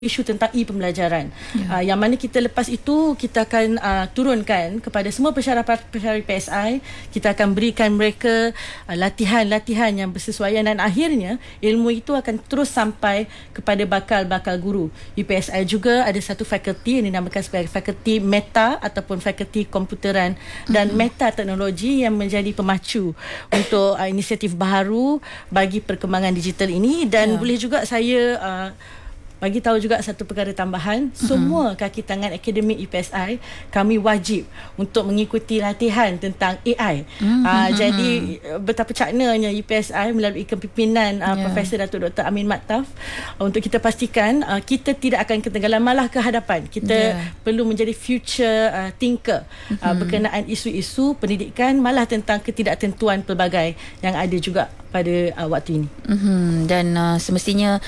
isu tentang e-pembelajaran. Yang mana kita lepas itu kita akan turunkan kepada semua pensyarah-pensyarah PSI. Kita akan berikan mereka latihan-latihan yang bersesuaian dan akhirnya ilmu itu akan terus sampai kepada bakal-bakal guru. UPSI juga ada satu fakulti yang dinamakan sebagai fakulti meta ataupun fakulti komputeran dan meta teknologi yang menjadi pemacu untuk inisiatif baharu bagi perkembangan digital ini. Dan boleh juga saya bagi tahu juga satu perkara tambahan, semua kaki tangan akademik UPSI kami wajib untuk mengikuti latihan tentang AI. Jadi betapa caknanya UPSI melalui kepimpinan Profesor Datuk Dr. Amin Maktaf untuk kita pastikan kita tidak akan ketinggalan, malah ke hadapan. Kita perlu menjadi future thinker berkenaan isu-isu pendidikan, malah tentang ketidaktentuan pelbagai yang ada juga pada waktu ini. Dan semestinya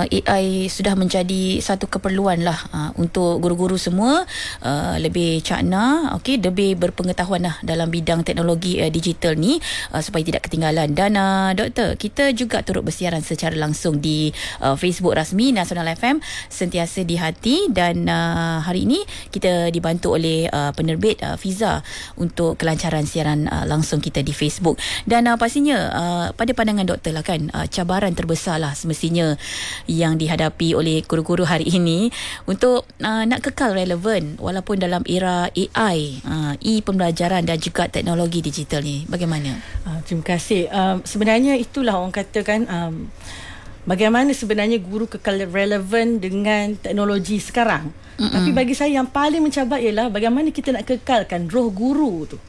AI sudah menjadi satu keperluan lah untuk guru-guru semua lebih cakna, lebih berpengetahuan lah dalam bidang teknologi digital ni supaya tidak ketinggalan. Dan Doktor, kita juga turut bersiaran secara langsung di Facebook rasmi Nasional FM Sentiasa di Hati, dan hari ini kita dibantu oleh penerbit Fiza untuk kelancaran siaran langsung kita di Facebook. Dan pastinya pada pandangan doktor lah kan, cabaran terbesar lah semestinya yang dihadapi oleh guru-guru hari ini untuk nak kekal relevan walaupun dalam era AI, e-pembelajaran dan juga teknologi digital ni. Bagaimana? Terima kasih. Sebenarnya itulah orang katakan bagaimana sebenarnya guru kekal relevan dengan teknologi sekarang. Tapi bagi saya yang paling mencabar ialah bagaimana kita nak kekalkan roh guru tu.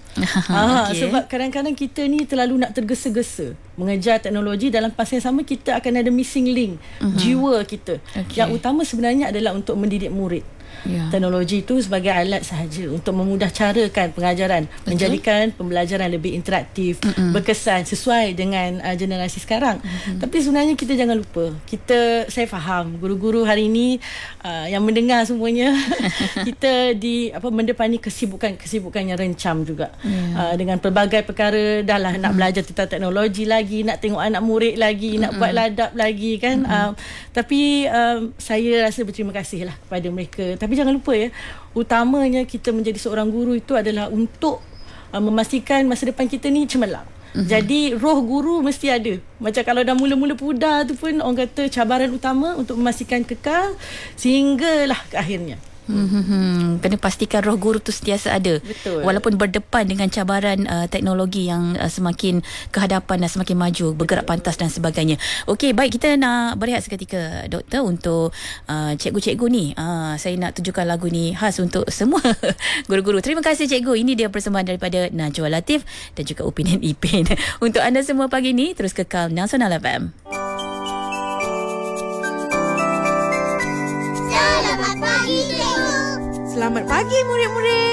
Sebab kadang-kadang kita ni terlalu nak tergesa-gesa mengejar teknologi, dalam masa yang sama kita akan ada missing link jiwa kita. Yang utama sebenarnya adalah untuk mendidik murid. Teknologi itu sebagai alat sahaja untuk memudahkan carakan pengajaran, menjadikan pembelajaran lebih interaktif, berkesan sesuai dengan generasi sekarang. Tapi sebenarnya kita jangan lupa, saya faham guru-guru hari ini yang mendengar semuanya kita mendepani kesibukan yang rencam juga. Dengan pelbagai perkara, dah lah nak belajar tentang teknologi lagi, nak tengok anak murid lagi, nak buat ladap lagi kan. Tapi saya rasa berterima kasih lah kepada mereka. Tapi jangan lupa utamanya kita menjadi seorang guru itu adalah untuk memastikan masa depan kita ni cemerlang. Jadi roh guru mesti ada. Macam kalau dah mula-mula pudar tu pun orang kata cabaran utama untuk memastikan kekal sehinggalah ke akhirnya. Kena pastikan roh guru tu sentiasa ada. Betul. Walaupun berdepan dengan cabaran teknologi yang semakin kehadapan dan semakin maju, bergerak pantas dan sebagainya. Okey, baik, kita nak berehat seketika Doktor untuk cikgu-cikgu ni. Saya nak tunjukkan lagu ni khas untuk semua guru-guru. Terima kasih cikgu. Ini dia persembahan daripada Najwa Latif dan juga Upin dan Ipin. Untuk anda semua pagi ni, terus kekal Nasional FM. Selamat pagi murid-murid.